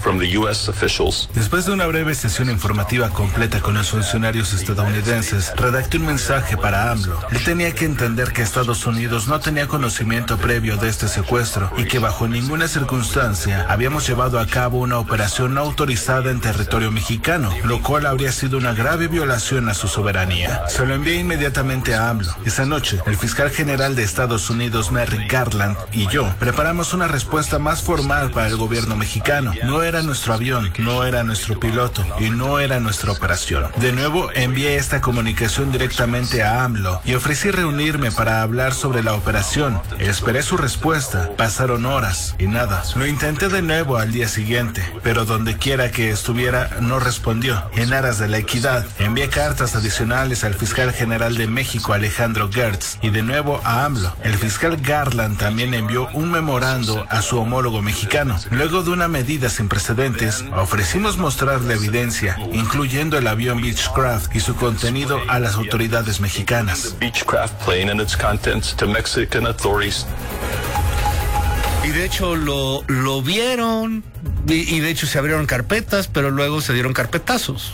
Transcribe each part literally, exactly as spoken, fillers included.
from the U S officials. Después de una breve sesión informativa completa con los funcionarios estadounidenses, redacté un mensaje para AMLO. Él tenía que entender que Estados Unidos no tenía conocimiento previo de este secuestro y que bajo ninguna circunstancia habíamos llevado a cabo una operación no autorizada en territorio mexicano, lo cual habría sido una grave violación a su soberanía. Se lo envié inmediatamente a AMLO. Esa noche, el fiscal general de Estados Unidos, Merrick Garland, y yo preparamos una respuesta más formal para el gobierno mexicano. No era nuestro avión, no era nuestro piloto y no era nuestra operación. De nuevo, envié esta comunicación directamente a AMLO y ofrecí reunirme para hablar sobre la operación. Esperé su respuesta. Pasaron horas y nada. Lo intenté de nuevo al día siguiente, pero donde quiera que estuviera no respondió. En aras de la equidad, envié cartas adicionales al fiscal general de México, Alejandro Gertz, y de nuevo a AMLO. El fiscal Garland también envió un memorando a su homólogo mexicano. Luego de una medida sin precedentes, ofrecimos mostrar la evidencia, incluyendo el avión Beechcraft y su contenido, a las autoridades mexicanas. Beechcraft plane and its contents to Mexican authorities. Y de hecho lo, lo vieron, y, y de hecho se abrieron carpetas, pero luego se dieron carpetazos.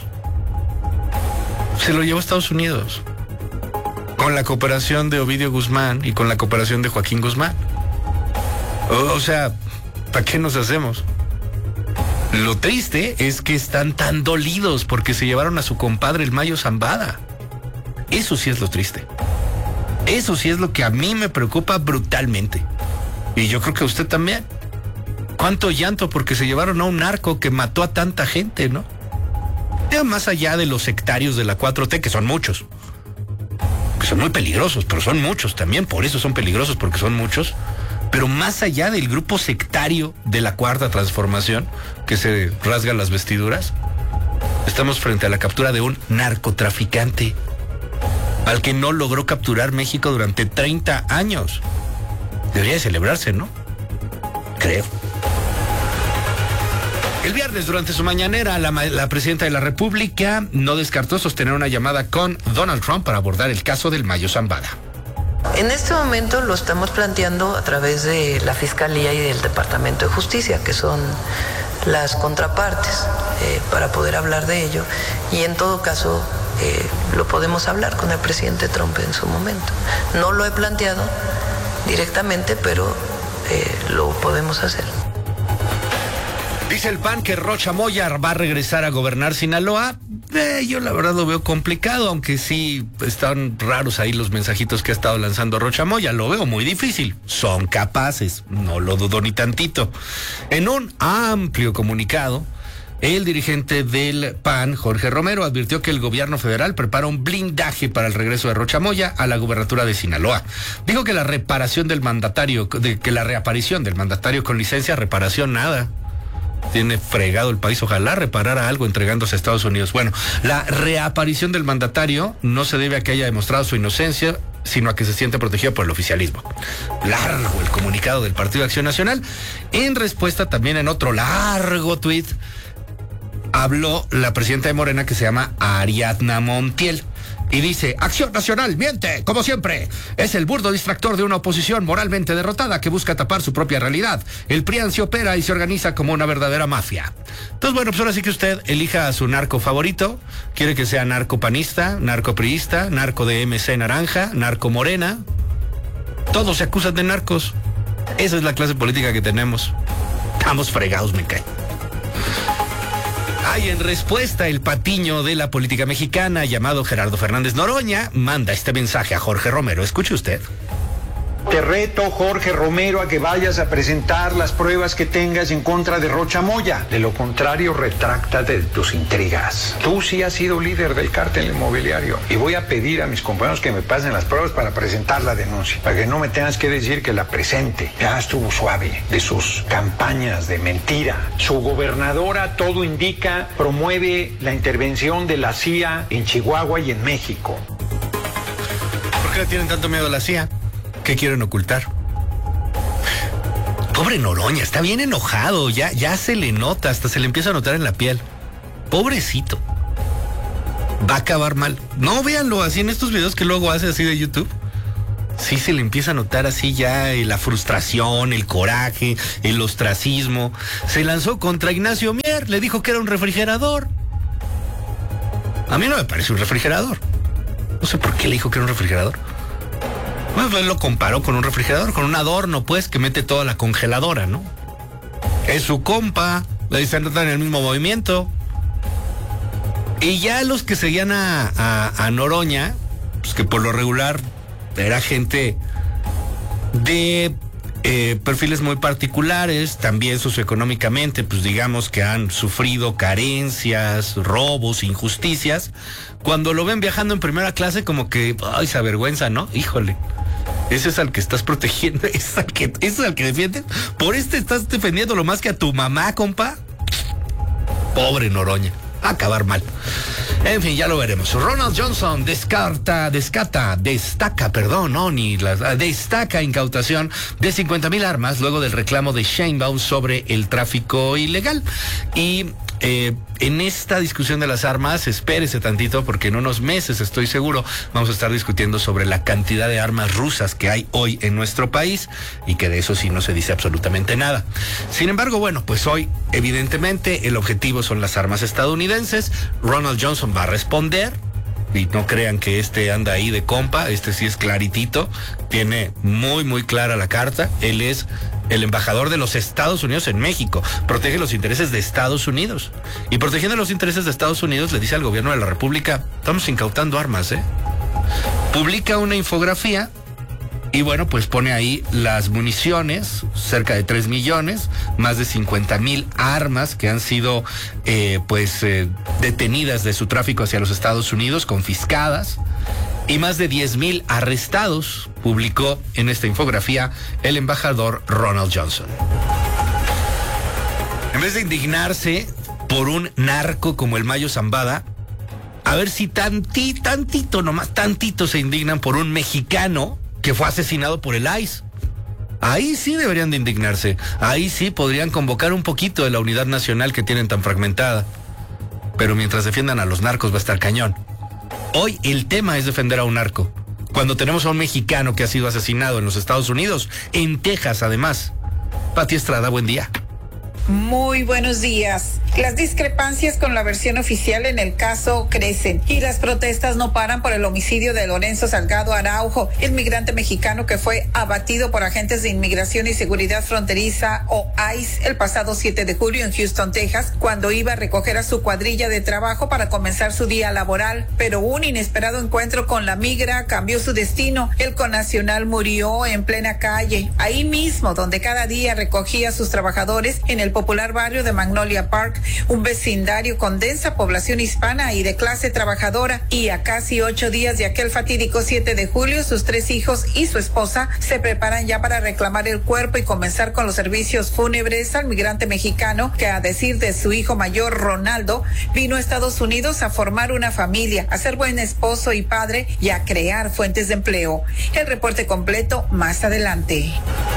Se lo llevó a Estados Unidos, con la cooperación de Ovidio Guzmán y con la cooperación de Joaquín Guzmán. O, o sea, ¿para qué nos hacemos? Lo triste es que están tan dolidos porque se llevaron a su compadre el Mayo Zambada. Eso sí es lo triste. Eso sí es lo que a mí me preocupa brutalmente. Y yo creo que a usted también. Cuánto llanto porque se llevaron a un narco que mató a tanta gente, ¿no? Ya más allá de los sectarios de la cuatro T, que son muchos, que son muy peligrosos, pero son muchos también, por eso son peligrosos, porque son muchos. Pero más allá del grupo sectario de la Cuarta Transformación, que se rasga las vestiduras, estamos frente a la captura de un narcotraficante al que no logró capturar México durante treinta años. Debería de celebrarse, ¿no? Creo. El viernes, durante su mañanera, la, la presidenta de la República no descartó sostener una llamada con Donald Trump para abordar el caso del Mayo Zambada. En este momento lo estamos planteando a través de la Fiscalía y del Departamento de Justicia, que son las contrapartes, eh, para poder hablar de ello. Y en todo caso, eh, lo podemos hablar con el presidente Trump en su momento. No lo he planteado directamente, pero eh, lo podemos hacer. Dice el P A N que Rocha Moya va a regresar a gobernar Sinaloa. Eh, yo la verdad lo veo complicado, aunque sí están raros ahí los mensajitos que ha estado lanzando Rocha Moya. Lo veo muy difícil. Son capaces, no lo dudo ni tantito. En un amplio comunicado, el dirigente del P A N, Jorge Romero, advirtió que el gobierno federal prepara un blindaje para el regreso de Rocha Moya a la gubernatura de Sinaloa. Dijo que la reparación del mandatario, de, que la reaparición del mandatario con licencia, reparación nada. Tiene fregado el país, ojalá reparara algo entregándose a Estados Unidos. Bueno, la reaparición del mandatario no se debe a que haya demostrado su inocencia, sino a que se siente protegido por el oficialismo. Largo el comunicado del Partido de Acción Nacional. En respuesta también en otro largo tuit, habló la presidenta de Morena, que se llama Ariadna Montiel, y dice: Acción Nacional miente, como siempre. Es el burdo distractor de una oposición moralmente derrotada que busca tapar su propia realidad. El P R I A N se opera y se organiza como una verdadera mafia. Entonces, bueno, pues ahora sí que usted elija a su narco favorito. Quiere que sea narco panista, narco priista, narco de M C Naranja, narco Morena. Todos se acusan de narcos. Esa es la clase política que tenemos. Estamos fregados, me cae. Ay, en respuesta, el patiño de la política mexicana, llamado Gerardo Fernández Noroña, manda este mensaje a Jorge Romero. Escuche usted. Te reto, Jorge Romero, a que vayas a presentar las pruebas que tengas en contra de Rocha Moya. De lo contrario, retráctate de tus intrigas. Tú sí has sido líder del cártel inmobiliario y voy a pedir a mis compañeros que me pasen las pruebas para presentar la denuncia, para que no me tengas que decir que la presente. Ya estuvo suave de sus campañas de mentira. Su gobernadora, todo indica, promueve la intervención de la C I A en Chihuahua y en México. ¿Por qué le tienen tanto miedo a la C I A? ¿Qué quieren ocultar? Pobre Noroña, está bien enojado, ya, ya se le nota, hasta se le empieza a notar en la piel. Pobrecito. Va a acabar mal. No, véanlo así en estos videos que luego hace así de YouTube. Sí se le empieza a notar así ya eh, la frustración, el coraje, el ostracismo. Se lanzó contra Ignacio Mier. ayer le dijo que era un refrigerador. A mí no me parece un refrigerador. No sé por qué le dijo que era un refrigerador. Bueno, pues él lo comparó con un refrigerador, con un adorno, pues, que mete toda la congeladora, ¿no? Es su compa, le dicen en el mismo movimiento. Y ya los que seguían a, a, a Noroña, pues que por lo regular era gente de eh, perfiles muy particulares, también socioeconómicamente, pues digamos que han sufrido carencias, robos, injusticias. Cuando lo ven viajando en primera clase, como que, ay, se avergüenza, ¿no? Híjole, ese es al que estás protegiendo, ese es al que, ese es al que defiendes. Por este estás defendiendo lo más que a tu mamá, compa. Pobre Noroña, a acabar mal. En fin, ya lo veremos. Ronald Johnson descarta, descata, destaca, perdón, no, ni las, destaca incautación de cincuenta mil armas luego del reclamo de Sheinbaum sobre el tráfico ilegal. Y eh, en esta discusión de las armas, espérese tantito, porque en unos meses, estoy seguro, vamos a estar discutiendo sobre la cantidad de armas rusas que hay hoy en nuestro país, y que de eso sí no se dice absolutamente nada. Sin embargo, bueno, pues hoy, evidentemente, el objetivo son las armas estadounidenses. Ronald Johnson va a responder, y no crean que este anda ahí de compa, este sí es claritito, tiene muy muy clara la carta. Él es el embajador de los Estados Unidos en México, protege los intereses de Estados Unidos, y protegiendo los intereses de Estados Unidos le dice al gobierno de la República: estamos incautando armas, ¿eh? Publica una infografía y bueno, pues pone ahí las municiones, cerca de tres millones, más de cincuenta mil armas que han sido eh, pues eh, detenidas de su tráfico hacia los Estados Unidos, confiscadas, y más de diez mil arrestados, publicó en esta infografía el embajador Ronald Johnson. En vez de indignarse por un narco como el Mayo Zambada, a ver si tanti, tantito, nomás tantito se indignan por un mexicano que fue asesinado por el I C E. Ahí sí deberían de indignarse. Ahí sí podrían convocar un poquito de la unidad nacional que tienen tan fragmentada. Pero mientras defiendan a los narcos va a estar cañón. Hoy el tema es defender a un narco, cuando tenemos a un mexicano que ha sido asesinado en los Estados Unidos, en Texas además. Pati Estrada, buen día. Muy buenos días. Las discrepancias con la versión oficial en el caso crecen y las protestas no paran por el homicidio de Lorenzo Salgado Araujo, el migrante mexicano que fue abatido por agentes de Inmigración y Seguridad Fronteriza o I C E el pasado siete de julio en Houston, Texas, cuando iba a recoger a su cuadrilla de trabajo para comenzar su día laboral. Pero un inesperado encuentro con la migra cambió su destino. El connacional murió en plena calle, ahí mismo donde cada día recogía a sus trabajadores en el popular barrio de Magnolia Park, un vecindario con densa población hispana y de clase trabajadora. Y a casi ocho días de aquel fatídico siete de julio, sus tres hijos y su esposa se preparan ya para reclamar el cuerpo y comenzar con los servicios fúnebres al migrante mexicano que, a decir de su hijo mayor Ronaldo, vino a Estados Unidos a formar una familia, a ser buen esposo y padre y a crear fuentes de empleo. El reporte completo más adelante.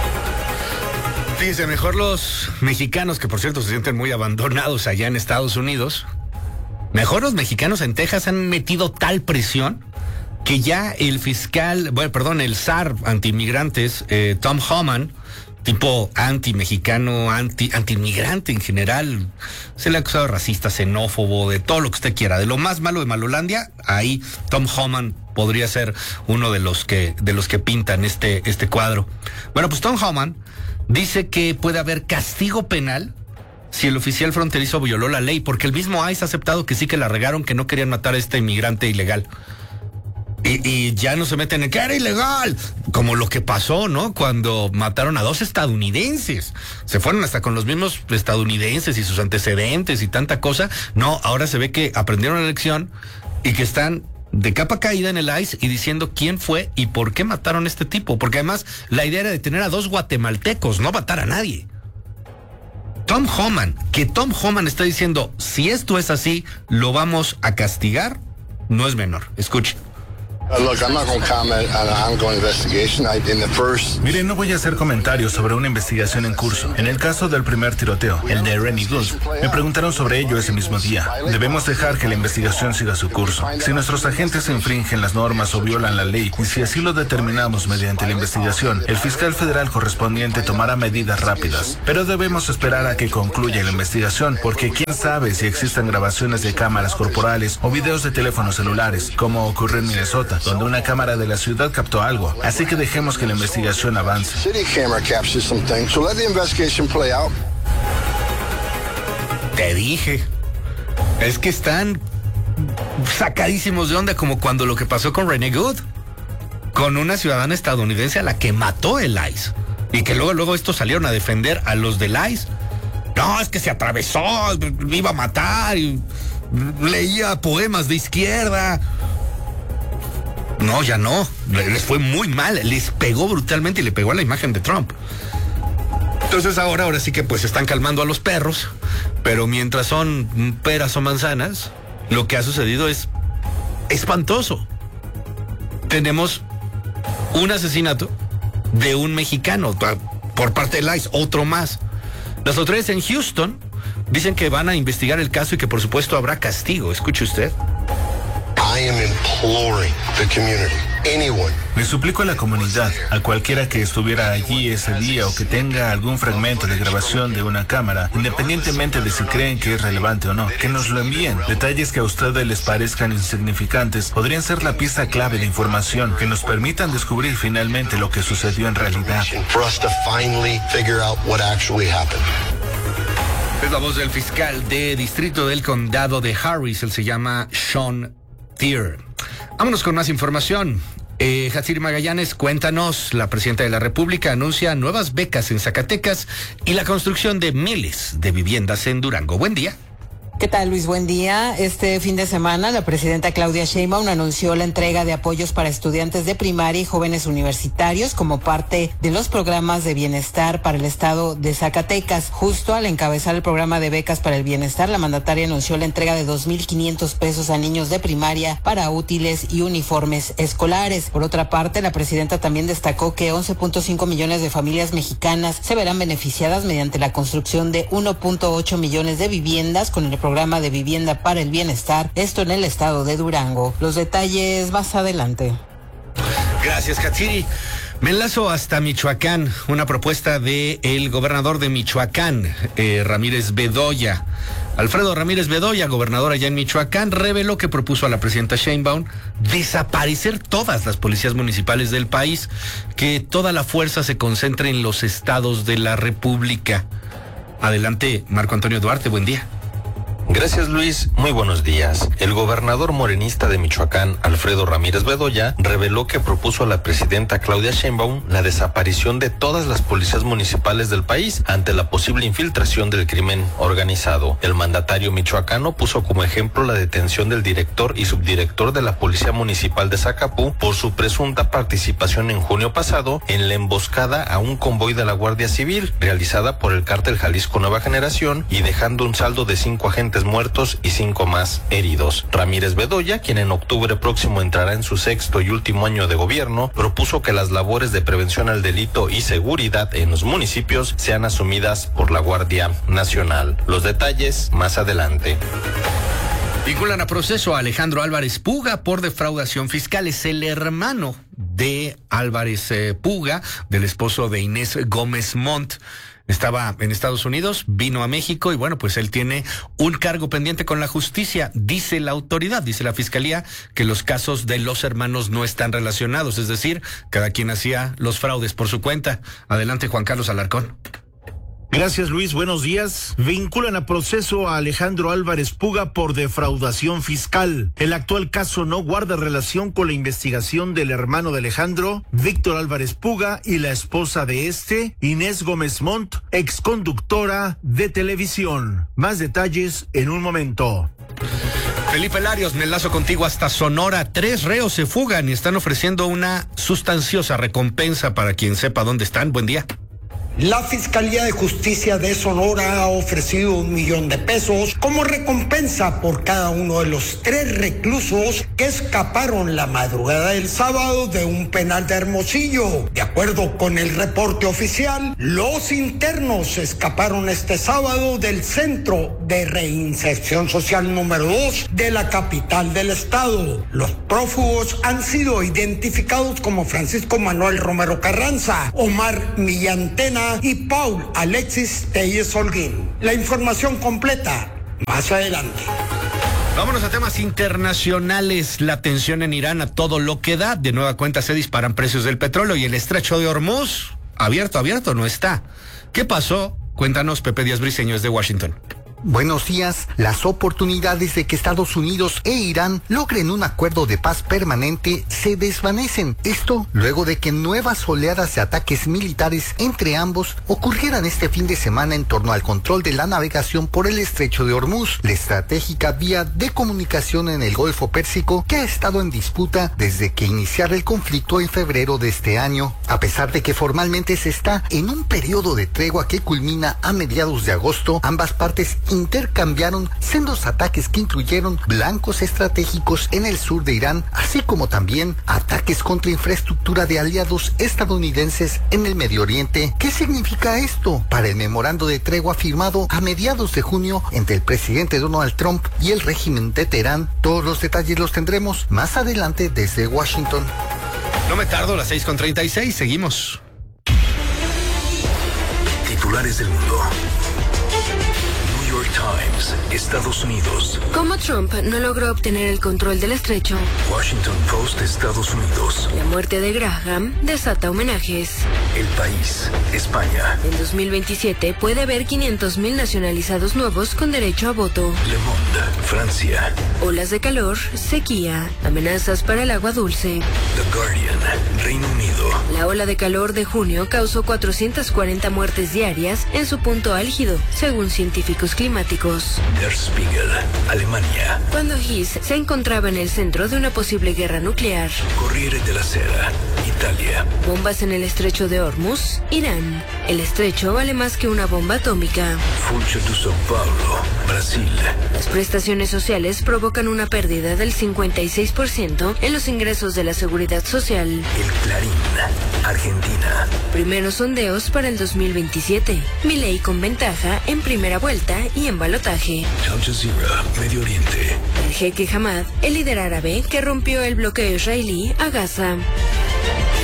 Fíjense, mejor los mexicanos, que por cierto se sienten muy abandonados allá en Estados Unidos, mejor los mexicanos en Texas han metido tal presión que ya el fiscal, bueno, perdón, el zar antiinmigrantes, eh, Tom Homan, tipo anti-mexicano, anti, anti-inmigrante en general, se le ha acusado de racista, xenófobo, de todo lo que usted quiera, de lo más malo de Malolandia. Ahí Tom Homan podría ser uno de los que, de los que pintan este, este cuadro. Bueno, pues Tom Homan dice que puede haber castigo penal si el oficial fronterizo violó la ley, porque el mismo I C E ha aceptado que sí que la regaron, que no querían matar a este inmigrante ilegal. Y, y ya no se meten en que era ilegal, como lo que pasó, ¿no? Cuando mataron a dos estadounidenses. Se fueron hasta con los mismos estadounidenses y sus antecedentes y tanta cosa. No, ahora se ve que aprendieron la lección y que están de capa caída en el I C E y diciendo quién fue y por qué mataron a este tipo. Porque además la idea era detener a dos guatemaltecos, no matar a nadie. Tom Homan, que Tom Homan está diciendo, si esto es así, lo vamos a castigar, no es menor. Escuche. Miren, no voy a hacer comentarios sobre una investigación en curso. En el caso del primer tiroteo, el de Rennie Good, me preguntaron sobre ello ese mismo día. Debemos dejar que la investigación siga su curso. Si nuestros agentes infringen las normas o violan la ley, y si así lo determinamos mediante la investigación, el fiscal federal correspondiente tomará medidas rápidas. Pero debemos esperar a que concluya la investigación, porque quién sabe si existen grabaciones de cámaras corporales o videos de teléfonos celulares, como ocurrió en Minnesota, donde una cámara de la ciudad captó algo. Así que dejemos que la investigación avance. Te dije. Es que están sacadísimos de onda, como cuando lo que pasó con Renee Good, con una ciudadana estadounidense a la que mató el ICE. Y que luego, luego estos salieron a defender a los del ICE. No, es que se atravesó, me iba a matar, y leía poemas de izquierda. No, ya no. Les fue muy mal. Les pegó brutalmente y le pegó a la imagen de Trump. Entonces ahora, ahora sí que pues están calmando a los perros. Pero mientras son peras o manzanas, lo que ha sucedido es espantoso. Tenemos un asesinato de un mexicano por parte del ICE, otro más. Las autoridades en Houston dicen que van a investigar el caso y que por supuesto habrá castigo. Escuche usted. I am imploring the community, anyone. Le suplico a la comunidad, a cualquiera que estuviera allí ese día o que tenga algún fragmento de grabación de una cámara, independientemente de si creen que es relevante o no, que nos lo envíen. Detalles que a ustedes les parezcan insignificantes podrían ser la pieza clave de información que nos permitan descubrir finalmente lo que sucedió en realidad. For us to finally figure out what actually happened. Es la voz del fiscal de distrito del condado de Harris. Él se llama Sean Thier. Vámonos con más información. Eh, Hatsiri Magallanes, cuéntanos. La presidenta de la República anuncia nuevas becas en Zacatecas y la construcción de miles de viviendas en Durango. Buen día. ¿Qué tal, Luis? Buen día. Este fin de semana, la presidenta Claudia Sheinbaum anunció la entrega de apoyos para estudiantes de primaria y jóvenes universitarios como parte de los programas de bienestar para el estado de Zacatecas. Justo al encabezar el programa de becas para el bienestar, la mandataria anunció la entrega de dos mil quinientos pesos a niños de primaria para útiles y uniformes escolares. Por otra parte, la presidenta también destacó que once punto cinco millones de familias mexicanas se verán beneficiadas mediante la construcción de uno punto ocho millones de viviendas con el programa de vivienda para el bienestar, esto en el estado de Durango. Los detalles más adelante. Gracias, Hatsiri. Me enlazo hasta Michoacán, una propuesta de el gobernador de Michoacán, eh, Ramírez Bedoya. Alfredo Ramírez Bedoya, gobernador allá en Michoacán, reveló que propuso a la presidenta Sheinbaum desaparecer todas las policías municipales del país, que toda la fuerza se concentre en los estados de la República. Adelante, Marco Antonio Duarte, buen día. Gracias, Luis. Muy buenos días. El gobernador morenista de Michoacán, Alfredo Ramírez Bedoya, reveló que propuso a la presidenta Claudia Sheinbaum la desaparición de todas las policías municipales del país ante la posible infiltración del crimen organizado. El mandatario michoacano puso como ejemplo la detención del director y subdirector de la Policía Municipal de Zacapú por su presunta participación en junio pasado en la emboscada a un convoy de la Guardia Civil realizada por el cártel Jalisco Nueva Generación y dejando un saldo de cinco agentes muertos y cinco más heridos. Ramírez Bedoya, quien en octubre próximo entrará en su sexto y último año de gobierno, propuso que las labores de prevención al delito y seguridad en los municipios sean asumidas por la Guardia Nacional. Los detalles más adelante. Vinculan a proceso a Alejandro Álvarez Puga por defraudación fiscal. Es el hermano de Álvarez eh, Puga, del esposo de Inés Gómez Montt. Estaba en Estados Unidos, vino a México y bueno, pues él tiene un cargo pendiente con la justicia. Dice la autoridad, dice la fiscalía, que los casos de los hermanos no están relacionados, es decir, cada quien hacía los fraudes por su cuenta. Adelante, Juan Carlos Alarcón. Gracias, Luis. Buenos días. Vinculan a proceso a Alejandro Álvarez Puga por defraudación fiscal. El actual caso no guarda relación con la investigación del hermano de Alejandro, Víctor Álvarez Puga, y la esposa de este, Inés Gómez Montt, exconductora de televisión. Más detalles en un momento. Felipe Larios, me enlazo contigo hasta Sonora. Tres reos se fugan y están ofreciendo una sustanciosa recompensa para quien sepa dónde están. Buen día. La Fiscalía de Justicia de Sonora ha ofrecido un millón de pesos como recompensa por cada uno de los tres reclusos que escaparon la madrugada del sábado de un penal de Hermosillo. De acuerdo con el reporte oficial, los internos escaparon este sábado del Centro de Reinserción Social número dos de la capital del estado. Los prófugos han sido identificados como Francisco Manuel Romero Carranza, Omar Millantena y Paul Alexis Telles Holguín. La información completa más adelante. Vámonos a temas internacionales. La tensión en Irán a todo lo que da. De nueva cuenta se disparan precios del petróleo y el estrecho de Hormuz, abierto, abierto, no está. ¿Qué pasó? Cuéntanos, Pepe Díaz Briceño, desde Washington. Buenos días. Las oportunidades de que Estados Unidos e Irán logren un acuerdo de paz permanente se desvanecen. Esto luego de que nuevas oleadas de ataques militares entre ambos ocurrieran este fin de semana en torno al control de la navegación por el estrecho de Hormuz, la estratégica vía de comunicación en el Golfo Pérsico que ha estado en disputa desde que iniciara el conflicto en febrero de este año. A pesar de que formalmente se está en un periodo de tregua que culmina a mediados de agosto, ambas partes intercambiaron sendos ataques que incluyeron blancos estratégicos en el sur de Irán, así como también ataques contra infraestructura de aliados estadounidenses en el Medio Oriente. ¿Qué significa esto para el memorando de tregua firmado a mediados de junio entre el presidente Donald Trump y el régimen de Teherán? Todos los detalles los tendremos más adelante desde Washington. No me tardo, las seis con treinta y seis, seguimos. Titulares del mundo. New York Times, Estados Unidos. ¿Cómo Trump no logró obtener el control del estrecho? Washington Post, Estados Unidos. La muerte de Graham desata homenajes. El País, España. En dos mil veintisiete puede haber quinientos mil nacionalizados nuevos con derecho a voto. Le Monde, Francia. Olas de calor, sequía, amenazas para el agua dulce. The Guardian, Reino Unido. La ola de calor de junio causó cuatrocientas cuarenta muertes diarias en su punto álgido, según científicos climáticos. Der Spiegel, Alemania. Cuando Hiss se encontraba en el centro de una posible guerra nuclear. Corriere della Sera, Italia. Bombas en el estrecho de Hormuz, Irán. El estrecho vale más que una bomba atómica. Funcho de São Paulo, Brasil. Las prestaciones sociales provocan una pérdida del cincuenta y seis por ciento en los ingresos de la seguridad social. El Clarín, Argentina. Primeros sondeos para el dos mil veintisiete. Milei con ventaja en primera vuelta y en balotaje. Al Jazeera, Medio Oriente. El jeque Hamad, el líder árabe que rompió el bloqueo israelí a Gaza.